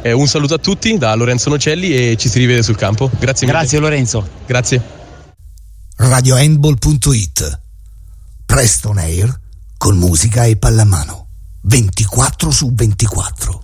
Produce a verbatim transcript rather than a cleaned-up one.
Eh, un saluto a tutti da Lorenzo Nocelli e ci si rivede sul campo. Grazie mille. Grazie Lorenzo. Grazie. radio handball punto it. Presto on air con musica e pallamano ventiquattro su ventiquattro.